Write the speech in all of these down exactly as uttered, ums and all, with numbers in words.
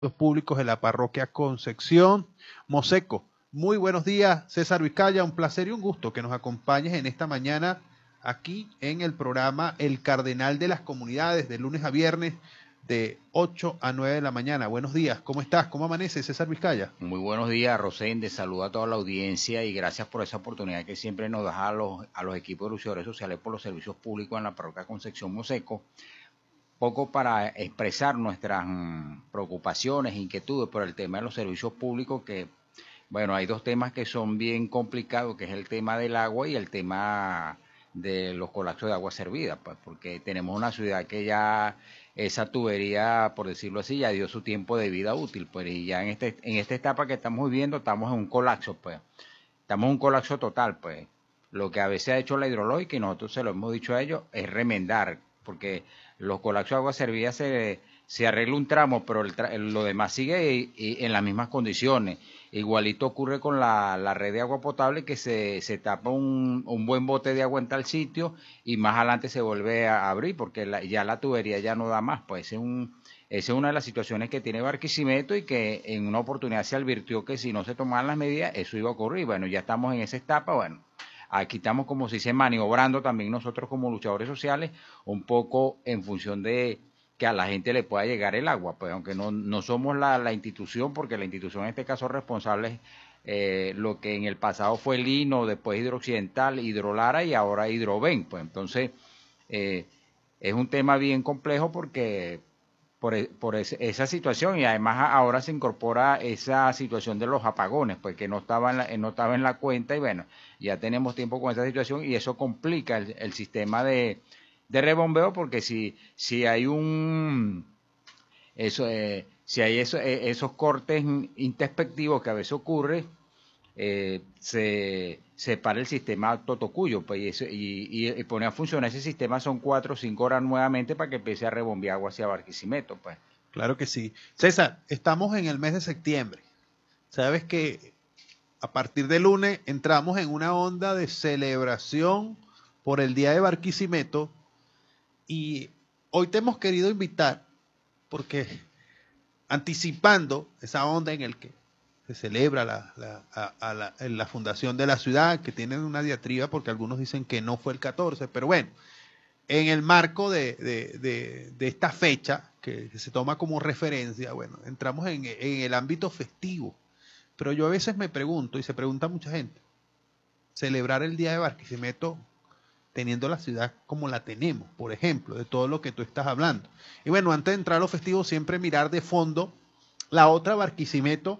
Públicos de la parroquia Concepción Moseco. Muy buenos días, César Vizcaya, un placer y un gusto que nos acompañes en esta mañana aquí en el programa El Cardenal de las Comunidades, de lunes a viernes, de ocho a nueve de la mañana. Buenos días, ¿cómo estás? ¿Cómo amanece, César Vizcaya? Muy buenos días, Rosende, saludo a toda la audiencia y gracias por esa oportunidad que siempre nos da a los, a los equipos de luchadores sociales por los servicios públicos en la parroquia Concepción Moseco, poco para expresar nuestras mmm, preocupaciones, inquietudes por el tema de los servicios públicos, que, bueno, hay dos temas que son bien complicados, que es el tema del agua y el tema de los colapsos de agua servida, pues, porque tenemos una ciudad que ya esa tubería, por decirlo así, ya dio su tiempo de vida útil, pues, y ya en este en esta etapa que estamos viviendo estamos en un colapso, pues, estamos en un colapso total, pues. Lo que a veces ha hecho la hidrológica, y nosotros se lo hemos dicho a ellos, es remendar, porque los colapsos de agua servida se, se arregla un tramo, pero el tra lo demás sigue y, y en las mismas condiciones. Igualito ocurre con la, la red de agua potable, que se, se tapa un, un buen bote de agua en tal sitio y más adelante se vuelve a abrir porque la, ya la tubería ya no da más. Pues es un, esa es una de las situaciones que tiene Barquisimeto y que en una oportunidad se advirtió que si no se tomaban las medidas eso iba a ocurrir. Bueno, ya estamos en esa etapa, bueno. Aquí estamos, como se dice, maniobrando también nosotros como luchadores sociales, un poco en función de que a la gente le pueda llegar el agua, pues aunque no, no somos la, la institución, porque la institución en este caso responsable es eh, lo que en el pasado fue Lino, después Hidrooccidental, Hidrolara y ahora Hidroven, pues entonces eh, es un tema bien complejo porque por, por ese, esa situación, y además ahora se incorpora esa situación de los apagones, pues que no estaba en la, no estaba en la cuenta, y bueno, ya tenemos tiempo con esa situación y eso complica el, el sistema de, de rebombeo, porque si, si hay un eso eh, si hay eso, eh, esos cortes introspectivos que a veces ocurre, eh, se, se para el sistema Totocuyo, pues, y, eso, y, y, y pone a funcionar ese sistema, son cuatro o cinco horas nuevamente para que empiece a rebombear agua hacia Barquisimeto, pues. Claro que sí. César, estamos en el mes de septiembre. Sabes que a partir de lunes entramos en una onda de celebración por el Día de Barquisimeto y hoy te hemos querido invitar porque anticipando esa onda en el que se celebra la, la, a, a la, en la fundación de la ciudad, que tienen una diatriba porque algunos dicen que no fue el catorce, pero bueno, en el marco de, de, de, de esta fecha, que, que se toma como referencia, bueno, entramos en, en el ámbito festivo. Pero yo a veces me pregunto, y se pregunta mucha gente, celebrar el Día de Barquisimeto teniendo la ciudad como la tenemos, por ejemplo, de todo lo que tú estás hablando. Y bueno, antes de entrar a los festivos, siempre mirar de fondo la otra Barquisimeto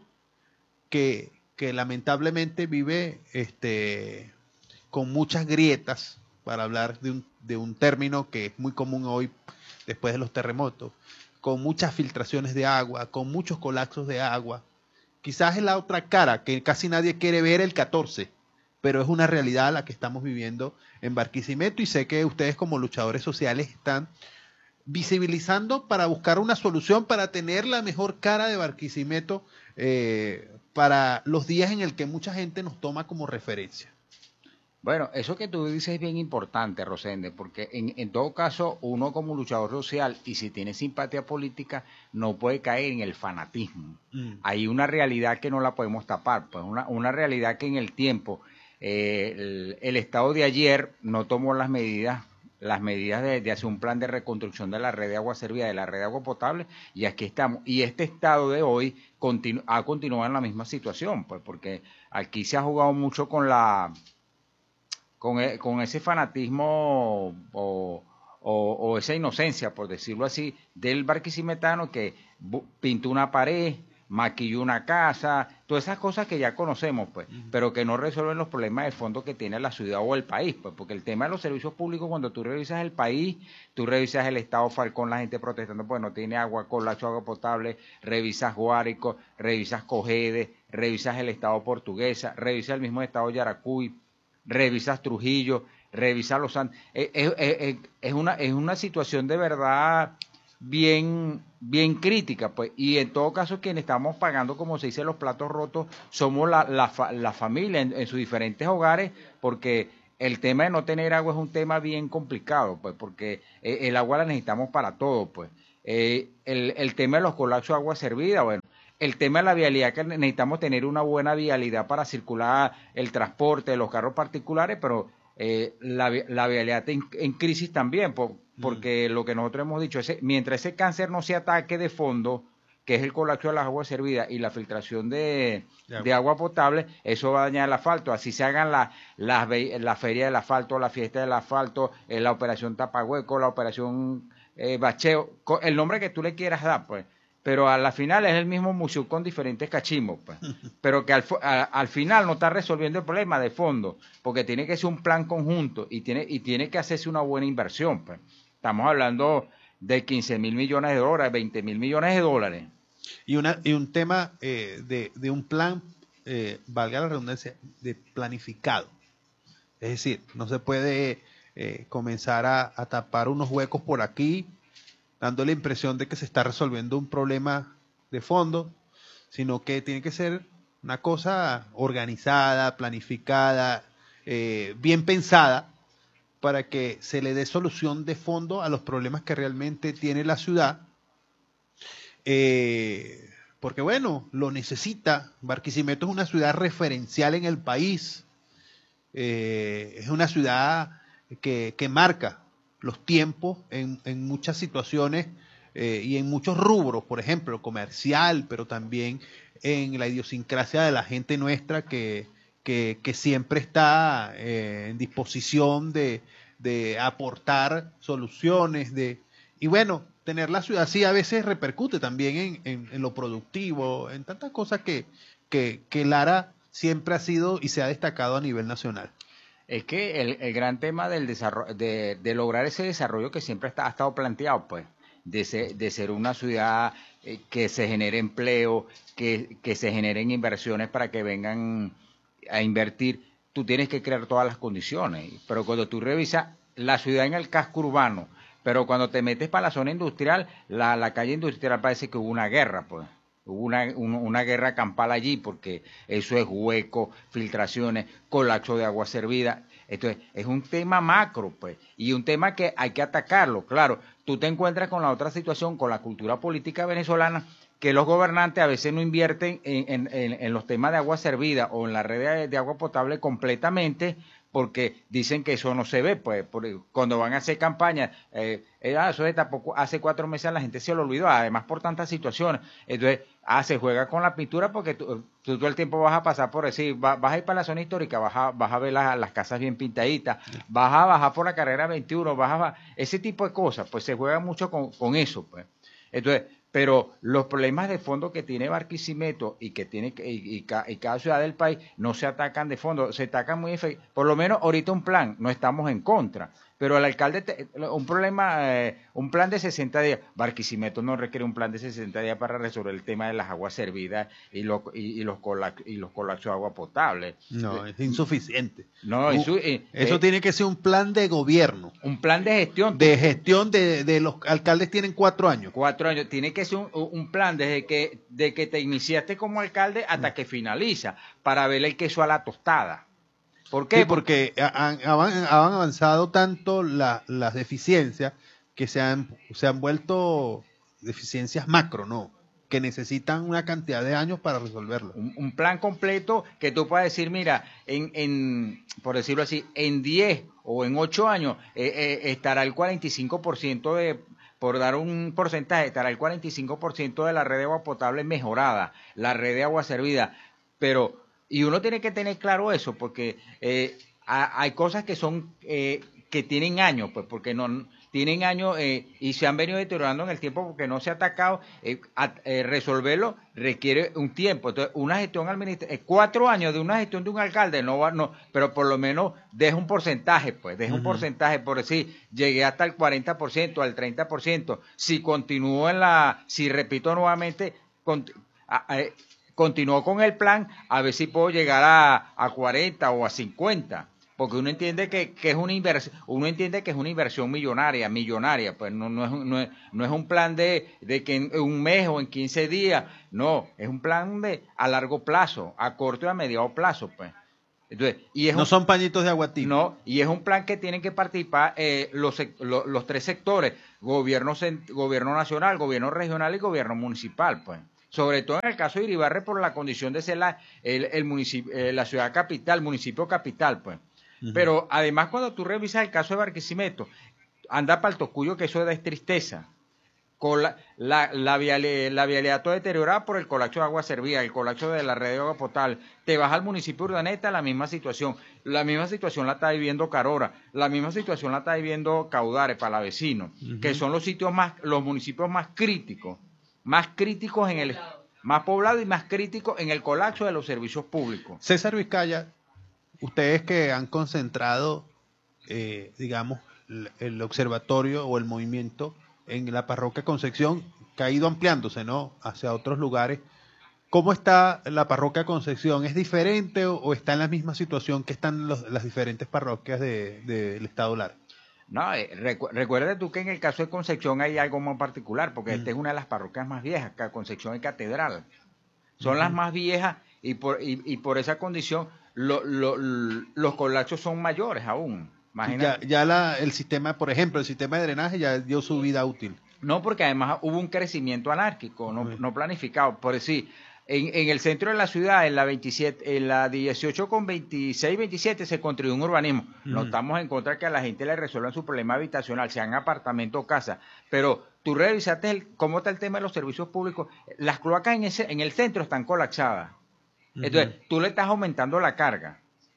que, que lamentablemente vive este, con muchas grietas, para hablar de un, de un término que es muy común hoy después de los terremotos, con muchas filtraciones de agua, con muchos colapsos de agua. Quizás es la otra cara que casi nadie quiere ver el catorce, pero es una realidad la que estamos viviendo en Barquisimeto y sé que ustedes como luchadores sociales están visibilizando para buscar una solución para tener la mejor cara de Barquisimeto eh, para los días en el que mucha gente nos toma como referencia. Bueno, eso que tú dices es bien importante, Rosende, porque en, en todo caso uno como luchador social y si tiene simpatía política no puede caer en el fanatismo. Mm. Hay una realidad que no la podemos tapar, pues una, una realidad que en el tiempo eh, el, el Estado de ayer no tomó las medidas las medidas de, de hacer un plan de reconstrucción de la red de agua servida, de la red de agua potable, y aquí estamos. Y este Estado de hoy continu, ha continuado en la misma situación, pues porque aquí se ha jugado mucho con la Con, con ese fanatismo o, o, o esa inocencia, por decirlo así, del barquisimetano que pintó una pared, maquilló una casa, todas esas cosas que ya conocemos, pues, uh-huh. pero que no resuelven los problemas de fondo que tiene la ciudad o el país, pues, porque el tema de los servicios públicos, cuando tú revisas el país, tú revisas el estado Falcón, la gente protestando, pues no tiene agua, colapso, agua potable, revisas Guárico, revisas Cojedes, revisas el estado Portuguesa, revisas el mismo estado Yaracuy, revisas Trujillo, revisas Los Santos, es, es, es, una, es una situación de verdad bien, bien crítica, pues, y en todo caso quienes estamos pagando, como se dice, los platos rotos, somos la, la, la familia en, en sus diferentes hogares, porque el tema de no tener agua es un tema bien complicado, pues, porque el agua la necesitamos para todo, pues. Eh, el, el tema de los colapsos de agua servida, bueno, el tema de la vialidad, que necesitamos tener una buena vialidad para circular el transporte de los carros particulares, pero eh, la, la vialidad en, en crisis también, por, porque mm. lo que nosotros hemos dicho, ese, mientras ese cáncer no se ataque de fondo, que es el colapso de las aguas servidas y la filtración de, de, agua. de agua potable, eso va a dañar el asfalto. Así se hagan la, la, la feria del asfalto, la fiesta del asfalto, eh, la operación tapahueco, la operación eh, bacheo, el nombre que tú le quieras dar, pues. Pero a la final es el mismo museo con diferentes cachimbos, pues. Pero que al, a, al final no está resolviendo el problema de fondo, porque tiene que ser un plan conjunto y tiene, y tiene que hacerse una buena inversión, pues. Estamos hablando de quince mil millones de dólares, veinte mil millones de dólares. Y, una, y un tema eh, de, de un plan, eh, valga la redundancia, de planificado. Es decir, no se puede eh, comenzar a, a tapar unos huecos por aquí, dando la impresión de que se está resolviendo un problema de fondo, sino que tiene que ser una cosa organizada, planificada, eh, bien pensada, para que se le dé solución de fondo a los problemas que realmente tiene la ciudad. Eh, porque bueno, lo necesita. Barquisimeto es una ciudad referencial en el país. Eh, es una ciudad que, que marca los tiempos en, en muchas situaciones eh, y en muchos rubros, por ejemplo, comercial, pero también en la idiosincrasia de la gente nuestra que, que, que siempre está eh, en disposición de, de aportar soluciones, de y bueno, tener la ciudad así a veces repercute también en, en, en lo productivo, en tantas cosas que, que, que Lara siempre ha sido y se ha destacado a nivel nacional. Es que el, el gran tema del desarrollo, de, de lograr ese desarrollo que siempre está, ha estado planteado, pues, de ser, de ser una ciudad eh, que se genere empleo, que, que se generen inversiones para que vengan a invertir, tú tienes que crear todas las condiciones. Pero cuando tú revisas la ciudad en el casco urbano, pero cuando te metes para la zona industrial, la, la calle industrial parece que hubo una guerra, pues. Hubo una, un, una guerra campal allí porque eso es hueco, filtraciones, colapso de agua servida. Entonces, es un tema macro, pues, y un tema que hay que atacarlo. Claro, tú te encuentras con la otra situación, con la cultura política venezolana, que los gobernantes a veces no invierten en, en, en los temas de agua servida o en la red de, de agua potable completamente, porque dicen que eso no se ve, pues, cuando van a hacer campañas, eh, eso de tampoco, hace cuatro meses la gente se lo olvidó, además por tantas situaciones, entonces, ah, se juega con la pintura porque tú, tú todo el tiempo vas a pasar por decir, vas, vas a ir para la zona histórica, vas a, vas a ver las, las casas bien pintaditas, vas a bajar por la carrera veintiuno, vas a, ese tipo de cosas, pues se juega mucho con, con eso, pues, entonces, pero los problemas de fondo que tiene Barquisimeto y que tiene y, y, y cada ciudad del país no se atacan de fondo, se atacan muy efectivamente. Por lo menos ahorita un plan, no estamos en contra, pero el alcalde, te, un problema, eh, un plan de sesenta días, Barquisimeto no requiere un plan de sesenta días para resolver el tema de las aguas servidas y, lo, y, y los colapsos y los colapsos de agua potable. No, es insuficiente. No, uh, eso, eh, eso eh, tiene que ser un plan de gobierno. Un plan de gestión. De gestión de, de los alcaldes tienen cuatro años. Cuatro años. Tiene que ser un, un plan desde que, de que te iniciaste como alcalde hasta que finaliza, para ver el queso a la tostada. ¿Por qué? Sí, porque han, han avanzado tanto la, las deficiencias que se han, se han vuelto deficiencias macro, ¿no? Que necesitan una cantidad de años para resolverlo. Un, un plan completo que tú puedas decir, mira, en, en por decirlo así, en diez o en ocho años eh, eh, estará el cuarenta y cinco por ciento de, por dar un porcentaje, estará el cuarenta y cinco por ciento de la red de agua potable mejorada, la red de agua servida, pero... Y uno tiene que tener claro eso, porque eh, a, hay cosas que son eh, que tienen años, pues, porque no tienen años eh, y se han venido deteriorando en el tiempo porque no se ha atacado. Eh, a, eh, resolverlo requiere un tiempo. Entonces, una gestión administrativa, eh, cuatro años de una gestión de un alcalde, no va, no, pero por lo menos deja un porcentaje, pues, deja uh-huh. un porcentaje, por decir, llegué hasta el cuarenta por ciento, al treinta por ciento. Si continúo en la, si repito nuevamente, con, a, a, continúo con el plan, a ver si puedo llegar a, a cuarenta o a cincuenta, porque uno entiende que, que es una inversión, uno entiende que es una inversión millonaria, millonaria, pues no, no, es, no, es, no es un plan de, de que en un mes o en quince días, no, es un plan de a largo plazo, a corto y a mediano plazo, pues. Entonces, y es no un, son pañitos de aguatí. No, y es un plan que tienen que participar eh, los, los, los tres sectores, gobierno, gobierno nacional, gobierno regional y gobierno municipal, pues. Sobre todo en el caso de Iribarren por la condición de ser la, el, el municipio, eh, la ciudad capital, municipio capital, pues. Uh-huh. Pero además cuando tú revisas el caso de Barquisimeto, anda para el Tocuyo que eso da tristeza. Con la, la, la, vialidad, la vialidad toda deteriorada por el colapso de agua servida, el colapso de la red de agua potable. Te vas al municipio de Urdaneta, la misma situación. La misma situación la está viviendo Carora, la misma situación la está viviendo Caudares, Palavecino, uh-huh. que son los sitios más, los municipios más críticos, más críticos en el, más poblados y más críticos en el colapso de los servicios públicos. César Vizcaya, ustedes que han concentrado, eh, digamos, el observatorio o el movimiento en la parroquia Concepción, que ha ido ampliándose, ¿no?, hacia otros lugares. ¿Cómo está la parroquia Concepción? ¿Es diferente o, o está en la misma situación que están los, las diferentes parroquias del de, de Estado Lara? No, eh, recu recuerda tú que en el caso de Concepción hay algo más particular, porque mm. esta es una de las parroquias más viejas, Concepción y Catedral. Son mm-hmm. las más viejas y por, y, y por esa condición lo, lo, lo, los colapsos son mayores aún. Ya, ya la, el sistema, por ejemplo, el sistema de drenaje ya dio su vida útil. No, porque además hubo un crecimiento anárquico, no, no planificado. Por decir, en, en el centro de la ciudad, en la veintisiete, en la dieciocho con veintiséis, veintisiete, se construyó un urbanismo. Mm. No estamos en contra de que a la gente le resuelvan su problema habitacional, sean apartamentos o casas. Pero tú revisaste el, cómo está el tema de los servicios públicos. Las cloacas en, ese, en el centro están colapsadas. Mm-hmm. Entonces, tú le estás aumentando la carga.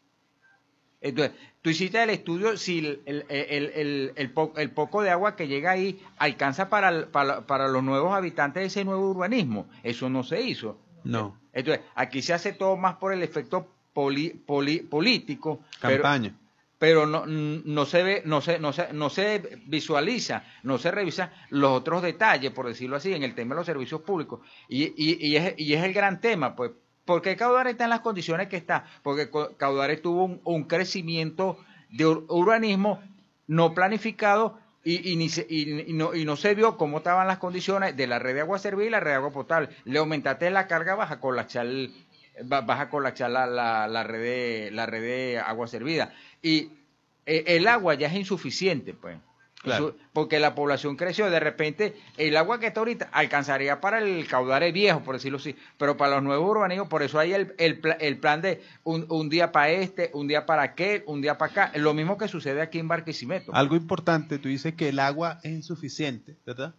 Entonces, tú hiciste el estudio si el, el, el, el, el, po, el poco de agua que llega ahí alcanza para, para, para los nuevos habitantes de ese nuevo urbanismo. Eso no se hizo. No. Entonces, aquí se hace todo más por el efecto poli, poli, político. Campaña. Pero, pero no, no se ve, no se, no se, no se visualiza, no se revisa los otros detalles, por decirlo así, en el tema de los servicios públicos. Y, y, y, es, y es el gran tema, pues. ¿Por qué Caudares está en las condiciones que está? Porque Caudares tuvo un, un crecimiento de ur urbanismo no planificado y, y, ni se, y, y, no, y no se vio cómo estaban las condiciones de la red de agua servida y la red de agua potable. Le aumentaste la carga, vas a colapsar, vas a colapsar la, la, la, red de, la red de agua servida. Y eh, el agua ya es insuficiente, pues. Claro. Porque la población creció, de repente el agua que está ahorita alcanzaría para el Caudares viejo, por decirlo así, pero para los nuevos urbanismos, por eso hay el, el, el plan de un, un día para este, un día para aquel, un día para acá, lo mismo que sucede aquí en Barquisimeto. Algo importante, tú dices que el agua es insuficiente, ¿verdad?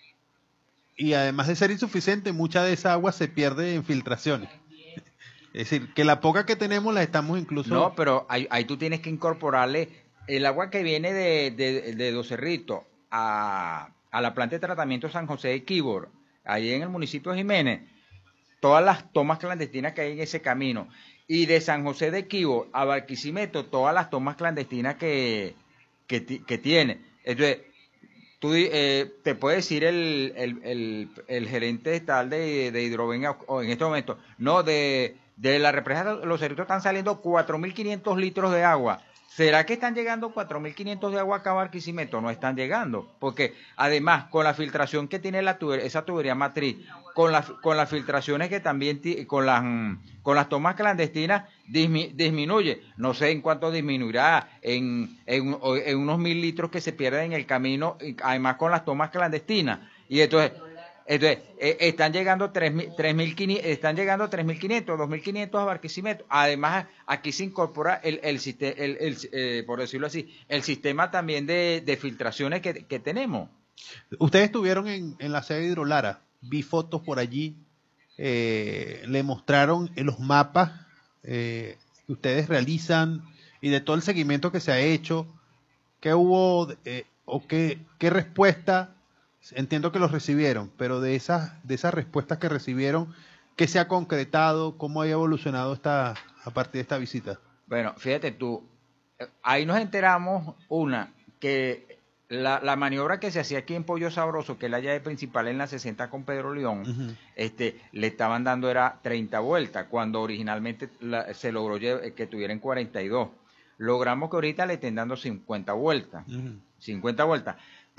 Y además de ser insuficiente, mucha de esa agua se pierde en filtraciones. Es decir, que la poca que tenemos la estamos incluso... No, pero ahí, ahí tú tienes que incorporarle... El agua que viene de, de, de Dos Cerritos a, a la planta de tratamiento San José de Quibor, allí en el municipio de Jiménez, todas las tomas clandestinas que hay en ese camino, y de San José de Quibor a Barquisimeto, todas las tomas clandestinas que, que, que tiene. Entonces, tú eh, te puede decir el, el, el, el gerente tal de, de Hidrovenga o en este momento, no, de, de la represa Los Cerritos están saliendo cuatro mil quinientos litros de agua. ¿Será que están llegando cuatro mil quinientos de agua acá a Barquisimeto? No están llegando, porque además con la filtración que tiene la tubería, esa tubería matriz, con, la, con las filtraciones que también, con las, con las tomas clandestinas, dismi, disminuye. No sé en cuánto disminuirá, en, en, en unos mil litros que se pierden en el camino, además con las tomas clandestinas. Y entonces... Entonces, eh, están llegando tres mil quinientos, están llegando tres mil quinientos, dos mil quinientos a Barquisimeto. Además, aquí se incorpora el, el, el, el eh, por decirlo así, el sistema también de, de filtraciones que, que tenemos. Ustedes estuvieron en, en la sede de Hidrolara, vi fotos por allí, eh, le mostraron en los mapas eh, que ustedes realizan y de todo el seguimiento que se ha hecho, qué hubo eh, o qué, qué respuesta. Entiendo que los recibieron, pero de esas, de esas respuestas que recibieron, ¿qué se ha concretado? ¿Cómo ha evolucionado esta, a partir de esta visita? Bueno, fíjate tú, ahí nos enteramos, una, que la, la maniobra que se hacía aquí en Pollo Sabroso, que es la llave principal en la sesenta con Pedro León, uh-huh. este, le estaban dando era treinta vueltas, cuando originalmente la, se logró que tuvieran cuarenta y dos. Logramos que ahorita le estén dando cincuenta vueltas, uh-huh. cincuenta vueltas.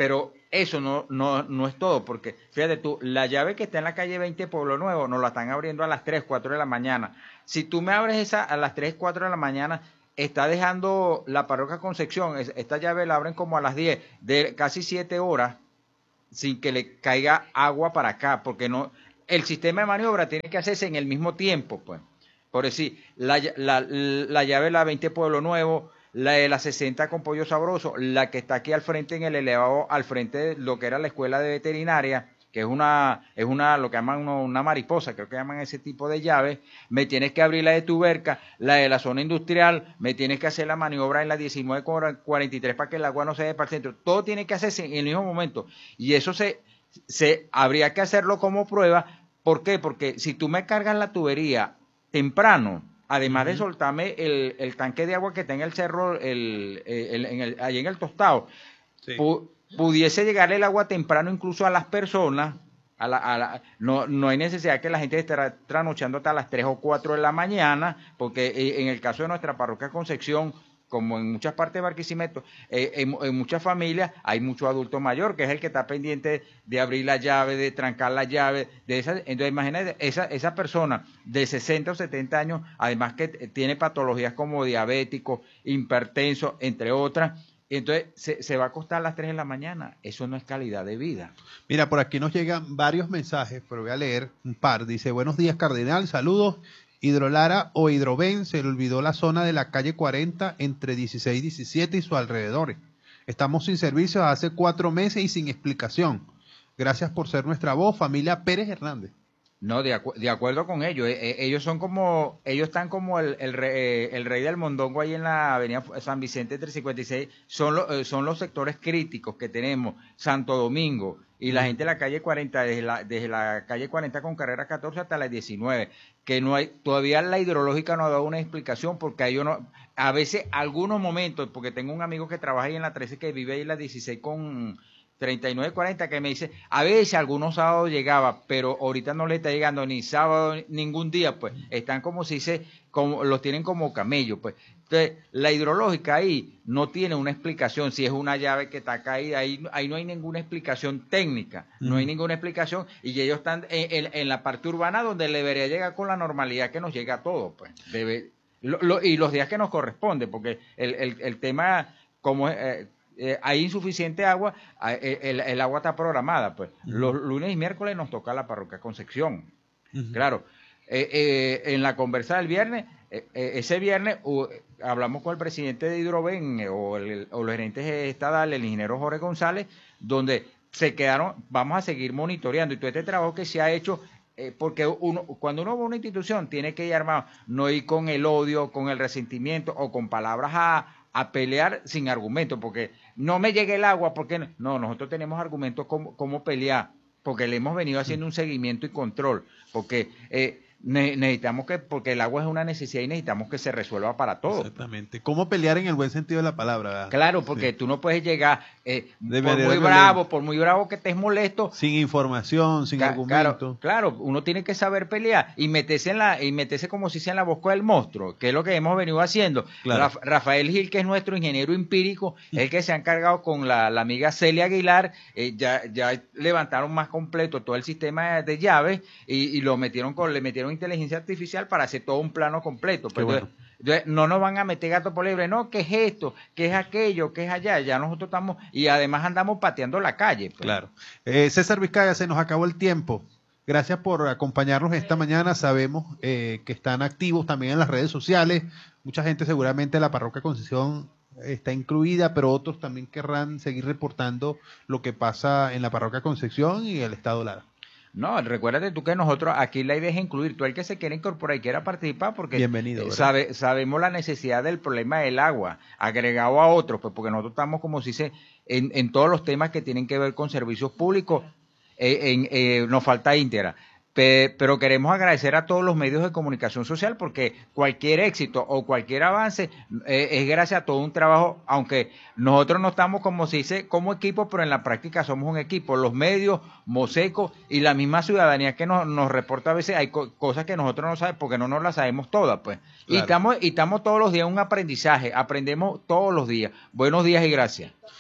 pero eso no, no, no es todo, porque fíjate tú, la llave que está en la calle veinte Pueblo Nuevo nos la están abriendo a las tres, cuatro de la mañana. Si tú me abres esa a las tres, cuatro de la mañana, está dejando la parroquia Concepción, esta llave la abren como a las diez, de casi siete horas, sin que le caiga agua para acá, porque no, el sistema de maniobra tiene que hacerse en el mismo tiempo, pues. Por decir, la, la, la llave de la veinte Pueblo Nuevo, la de la sesenta con Pollo Sabroso, la que está aquí al frente en el elevado, al frente de lo que era la escuela de veterinaria, que es una, es una, lo que llaman una, una mariposa, creo que llaman ese tipo de llave, me tienes que abrir la de Tuberca, la de la zona industrial, me tienes que hacer la maniobra en la diecinueve cuarenta y tres para que el agua no se dé para el centro, todo tiene que hacerse en el mismo momento, y eso se, se habría que hacerlo como prueba. ¿Por qué? Porque si tú me cargas la tubería temprano, además uh-huh. de soltarme el, el tanque de agua que está en el cerro, el, el, en el, allí en el Tostado, sí. pu pudiese llegarle el agua temprano incluso a las personas, a la, a la, no, no hay necesidad que la gente esté trasnochando hasta las tres o cuatro de la mañana, porque en el caso de nuestra parroquia Concepción, como en muchas partes de Barquisimeto, eh, en, en muchas familias hay mucho adulto mayor, que es el que está pendiente de abrir la llave, de trancar la llave, de esa, entonces imagínate, esa, esa persona de sesenta o setenta años, además que tiene patologías como diabético, hipertenso, entre otras, entonces se, se va a acostar a las tres de la mañana, eso no es calidad de vida. Mira, por aquí nos llegan varios mensajes, pero voy a leer un par. Dice, buenos días, cardenal, saludos. Hidrolara o Hidroven, se le olvidó la zona de la calle cuarenta entre dieciséis y diecisiete y sus alrededores. Estamos sin servicios hace cuatro meses y sin explicación. Gracias por ser nuestra voz, familia Pérez Hernández. No, de, acu de acuerdo con ellos. Eh, eh, ellos son como, ellos están como el, el, re, eh, el rey del mondongo ahí en la avenida San Vicente trescientos cincuenta y seis. Son, lo, eh, son los sectores críticos que tenemos. Santo Domingo y la gente de la calle cuarenta, desde la, desde la calle cuarenta con carrera catorce hasta la diecinueve. Que no hay, todavía la hidrológica no ha dado una explicación porque ellos no, a veces, algunos momentos, porque tengo un amigo que trabaja ahí en la trece que vive ahí en la dieciséis con treinta y nueve cuarenta que me dice, a veces algunos sábados llegaba, pero ahorita no le está llegando ni sábado, ningún día, pues, están como si se, como, los tienen como camellos, pues. Entonces, la hidrológica ahí no tiene una explicación, si es una llave que está caída, ahí, ahí no hay ninguna explicación técnica, mm. no hay ninguna explicación, y ellos están en, en, en la parte urbana donde le debería llegar con la normalidad que nos llega a todos, pues, debe, lo, lo, y los días que nos corresponde, porque el, el, el tema, como es, eh, Eh, hay insuficiente agua, eh, el, el agua está programada, pues. Uh-huh. Los lunes y miércoles nos toca la parroquia Concepción. Uh-huh. Claro, eh, eh, en la conversa del viernes, eh, eh, ese viernes uh, hablamos con el presidente de Hidroven eh, o, el, o los gerentes estadales, el ingeniero Jorge González, donde se quedaron, vamos a seguir monitoreando y todo este trabajo que se ha hecho. Eh, porque uno, cuando uno va a una institución tiene que ir armado, no ir con el odio, con el resentimiento o con palabras a, a pelear sin argumentos, porque no me llegue el agua, porque no, no nosotros tenemos argumentos como, como pelear, porque le hemos venido haciendo un seguimiento y control, porque eh, ne necesitamos que, porque el agua es una necesidad y necesitamos que se resuelva para todos. Exactamente. ¿Cómo pelear en el buen sentido de la palabra? ¿Verdad? Claro, porque sí. Tú no puedes llegar eh, por muy bravo, por muy bravo que estés molesto. Sin información, sin argumento. Claro, claro, uno tiene que saber pelear y meterse en la, y meterse como si sea en la boca del monstruo, que es lo que hemos venido haciendo. Claro. Raf Rafael Gil, que es nuestro ingeniero empírico, es el que se ha encargado con la, la amiga Celia Aguilar, eh, ya, ya levantaron más completo todo el sistema de, de llaves y, y lo metieron con, le metieron inteligencia artificial para hacer todo un plano completo. Pues, bueno. entonces, entonces, no nos van a meter gato por liebre, no, ¿qué es esto? ¿Qué es aquello? ¿Qué es allá? Ya nosotros estamos, y además andamos pateando la calle. Pues. Claro. Eh, César Vizcaya, se nos acabó el tiempo. Gracias por acompañarnos esta mañana. Sabemos eh, que están activos también en las redes sociales. Mucha gente seguramente de la parroquia Concepción está incluida, pero otros también querrán seguir reportando lo que pasa en la parroquia Concepción y el estado Lara. No, recuérdate tú que nosotros aquí la idea es incluir, tú el que se quiera incorporar y quiera participar, porque bienvenido, eh, sabe, sabemos la necesidad del problema del agua, agregado a otros, pues porque nosotros estamos, como se dice, en, en todos los temas que tienen que ver con servicios públicos, eh, en, eh, nos falta íntegra. Pero queremos agradecer a todos los medios de comunicación social porque cualquier éxito o cualquier avance eh, es gracias a todo un trabajo, aunque nosotros no estamos como se dice como equipo, pero en la práctica somos un equipo. Los medios, Moseco y la misma ciudadanía que nos, nos reporta a veces hay co cosas que nosotros no sabemos porque no nos las sabemos todas, pues. Claro. Y estamos, y estamos todos los días en un aprendizaje, aprendemos todos los días. Buenos días y gracias.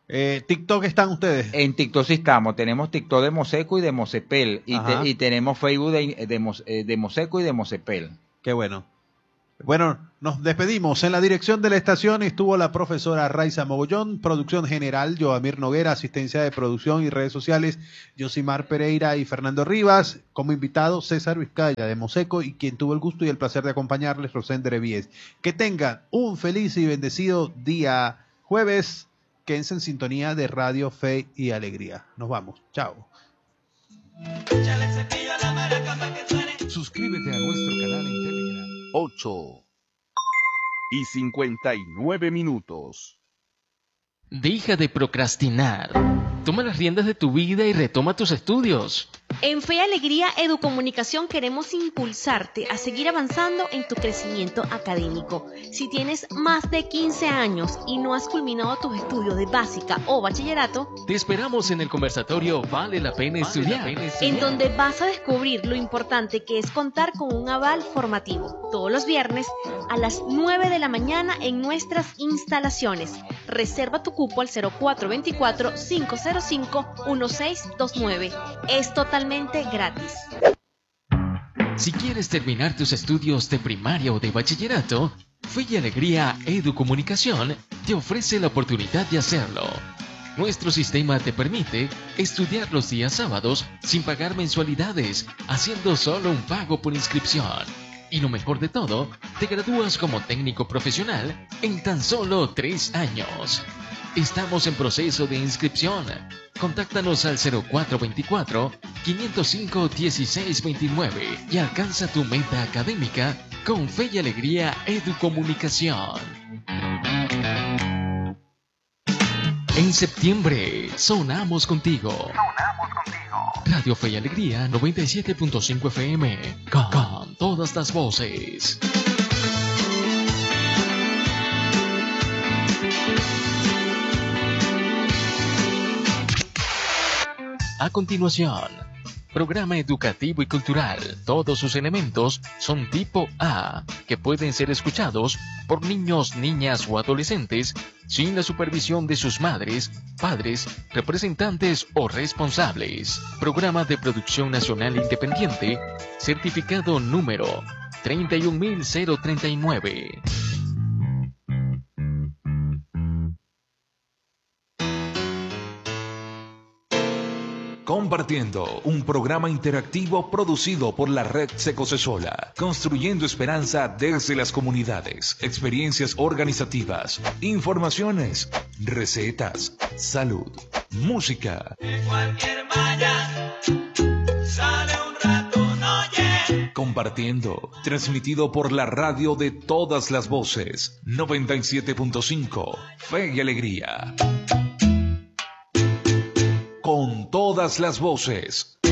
Eh, TikTok están ustedes. En TikTok sí estamos. Tenemos TikTok de Moseco y de Mocepel. Y, te, y tenemos Facebook de, de, Mos, de Moseco y de Mocepel. Qué bueno. Bueno, nos despedimos. En la dirección de la estación estuvo la profesora Raiza Mogollón, producción general Joamir Noguera, asistencia de producción y redes sociales Yosimar Pereira y Fernando Rivas. Como invitado César Vizcaya de Moseco y quien tuvo el gusto y el placer de acompañarles, Rosender Víez. Que tengan un feliz y bendecido día jueves. Quédense en sintonía de Radio Fe y Alegría. Nos vamos. Chao. Suscríbete a nuestro canal en Telegram. ocho y cincuenta y nueve minutos. Deja de procrastinar. Toma las riendas de tu vida y retoma tus estudios. En Fe y Alegría Educomunicación queremos impulsarte a seguir avanzando en tu crecimiento académico. Si tienes más de quince años y no has culminado tus estudios de básica o bachillerato, te esperamos en el conversatorio Vale la Pena Estudiar, en donde vas a descubrir lo importante que es contar con un aval formativo. Todos los viernes a las nueve de la mañana en nuestras instalaciones. Reserva tu cupo al cero cuatro dos cuatro, cinco cero cinco, uno seis dos nueve. Es totalmente gratis. Si quieres terminar tus estudios de primaria o de bachillerato, Fe y Alegría Educomunicación te ofrece la oportunidad de hacerlo. Nuestro sistema te permite estudiar los días sábados sin pagar mensualidades, haciendo solo un pago por inscripción. Y lo mejor de todo, te gradúas como técnico profesional en tan solo tres años. Estamos en proceso de inscripción. Contáctanos al cero cuatro dos cuatro, cinco cero cinco, uno seis dos nueve y alcanza tu meta académica con Fe y Alegría Educomunicación. En septiembre, sonamos contigo. Sonamos contigo. Radio Fe y Alegría noventa y siete punto cinco F M. Con, con todas las voces. A continuación, programa educativo y cultural. Todos sus elementos son tipo A, que pueden ser escuchados por niños, niñas o adolescentes sin la supervisión de sus madres, padres, representantes o responsables. Programa de producción nacional independiente, certificado número treinta y un mil treinta y nueve. Compartiendo, un programa interactivo producido por la Red Secocesola, construyendo esperanza desde las comunidades, experiencias organizativas, informaciones, recetas, salud, música. De cualquier malla sale un ratón, oye. Compartiendo, transmitido por la radio de todas las voces, noventa y siete punto cinco, Fe y Alegría. Con todas las voces.